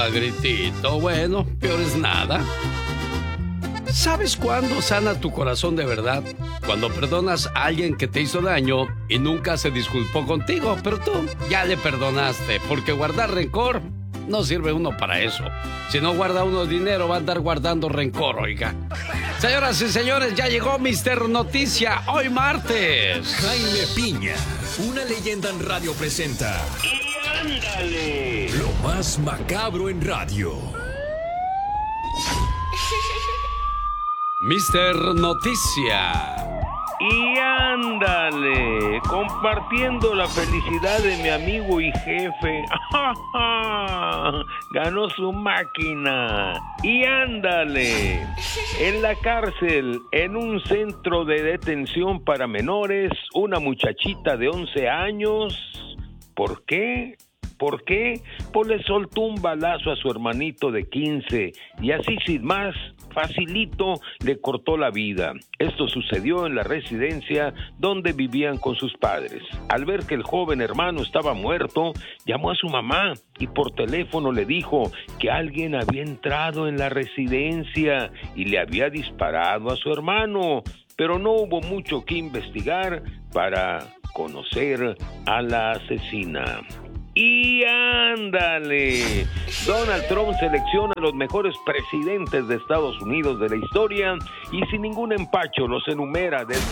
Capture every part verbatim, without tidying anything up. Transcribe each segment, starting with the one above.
nada, Gritito. Bueno, peor es nada. ¿Sabes cuándo sana tu corazón de verdad? Cuando perdonas a alguien que te hizo daño y nunca se disculpó contigo, pero tú ya le perdonaste, porque guardar rencor no sirve uno para eso. Si no guarda uno dinero, va a andar guardando rencor, oiga. Señoras y señores, ya llegó mister Noticia, hoy martes. Jaime Piña, una leyenda en radio presenta. ¡Y ándale! Lo más macabro en radio. mister Noticia. Y ándale, compartiendo la felicidad de mi amigo y jefe. Ganó su máquina. Y ándale, en la cárcel, en un centro de detención para menores, una muchachita de once años. ¿Por qué? ¿Por qué? Pues le soltó un balazo a su hermanito de quince y así sin más, facilito, le cortó la vida. Esto sucedió en la residencia donde vivían con sus padres. Al ver que el joven hermano estaba muerto, llamó a su mamá y por teléfono le dijo que alguien había entrado en la residencia y le había disparado a su hermano, pero no hubo mucho que investigar para conocer a la asesina. Y ándale, Donald Trump selecciona a los mejores presidentes de Estados Unidos de la historia y sin ningún empacho los enumera desde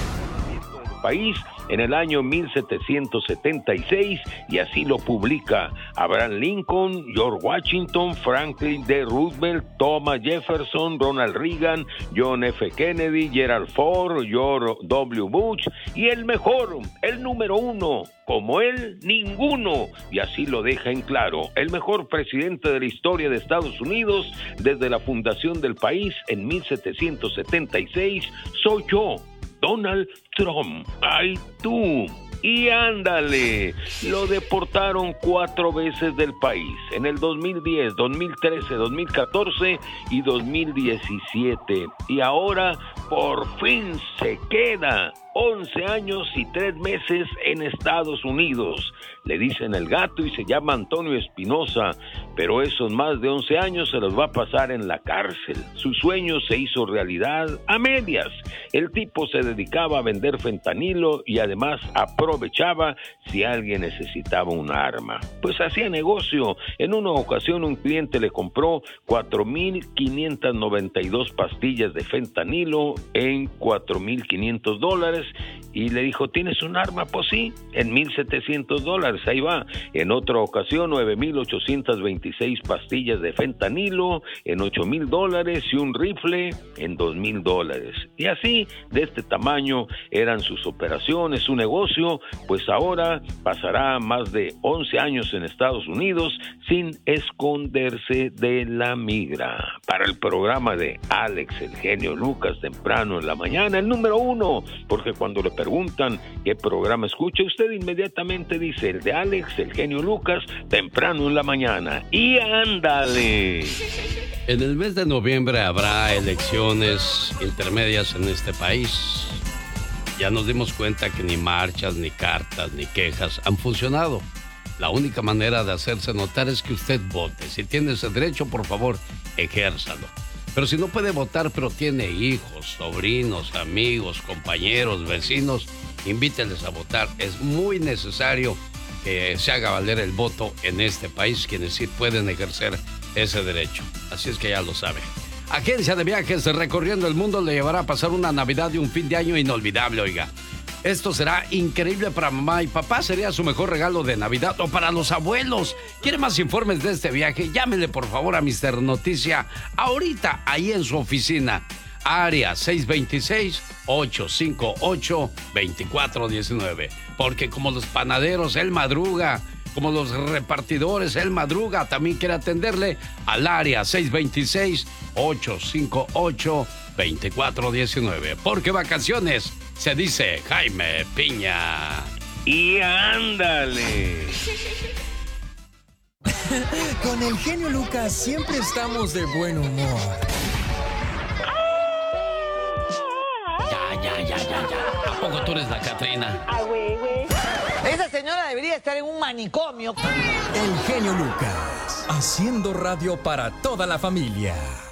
el país en el año mil setecientos setenta y seis y así lo publica. Abraham Lincoln, George Washington, Franklin D. Roosevelt, Thomas Jefferson, Ronald Reagan, John F. Kennedy, Gerald Ford, George W. Bush y el mejor, el número uno, como él, ninguno. Y así lo deja en claro. El mejor presidente de la historia de Estados Unidos desde la fundación del país en mil setecientos setenta y seis soy yo, Donald Trump. ¡Ay, tú! Y ándale, lo deportaron cuatro veces del país, en el dos mil diez, dos mil trece, dos mil catorce y dos mil diecisiete. Y ahora, por fin se queda once años y tres meses en Estados Unidos. Le dicen el gato y se llama Antonio Espinosa, pero esos más de once años se los va a pasar en la cárcel. Su sueño se hizo realidad a medias. El tipo se dedicaba a vender fentanilo y además aprovechaba si alguien necesitaba un arma. Pues hacía negocio. En una ocasión un cliente le compró cuatro mil quinientas noventa y dos pastillas de fentanilo en cuatro mil quinientos dólares y le dijo, ¿tienes un arma? Pues sí, en mil setecientos dólares, ahí va. En otra ocasión, nueve mil ochocientas veintiséis pastillas de fentanilo en ocho mil dólares y un rifle en dos mil dólares. Y así, de este tamaño, eran sus operaciones, su negocio, pues ahora pasará más de once años en Estados Unidos sin esconderse de la migra. Para el programa de Alex, el genio Lucas, temprano en la mañana, el número uno, porque cuando le preguntan qué programa escucha, usted inmediatamente dice el de Alex, el genio Lucas, temprano en la mañana. Y ándale. En el mes de noviembre habrá elecciones intermedias en este país. Ya nos dimos cuenta que ni marchas, ni cartas, ni quejas han funcionado. La única manera de hacerse notar es que usted vote. Si tiene ese derecho, por favor, ejérzalo. Pero si no puede votar, pero tiene hijos, sobrinos, amigos, compañeros, vecinos, invítenles a votar. Es muy necesario que se haga valer el voto en este país, quienes sí pueden ejercer ese derecho. Así es que ya lo sabe. Agencia de Viajes Recorriendo el Mundo le llevará a pasar una Navidad y un fin de año inolvidable, oiga. Esto será increíble para mamá y papá. Sería su mejor regalo de Navidad o para los abuelos. ¿Quiere más informes de este viaje? Llámele por favor a mister Noticia ahorita ahí en su oficina. Área seis dos seis, ocho cinco ocho, dos cuatro uno nueve. Porque como los panaderos, él madruga. Como los repartidores, él madruga. También quiere atenderle al área seis dos seis, ocho cinco ocho, dos cuatro uno nueve. Porque vacaciones se dice Jaime Piña. Y ándale. Con el genio Lucas siempre estamos de buen humor. Ya, ya, ya, ya, ya. ¿A poco tú eres la Catrina? Ah, güey, güey. Esa señora debería estar en un manicomio. El genio Lucas, Haciendo radio para toda la familia.